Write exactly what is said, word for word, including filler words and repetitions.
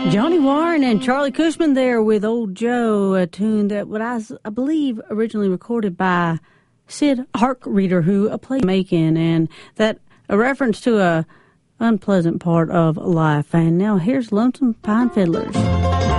Johnny Warren and Charlie Cushman there with Old Joe, a tune that what I, I believe originally recorded by Sid Harkreader, who a play making, and that a reference to a unpleasant part of life. And now here's Lonesome Pine Fiddlers.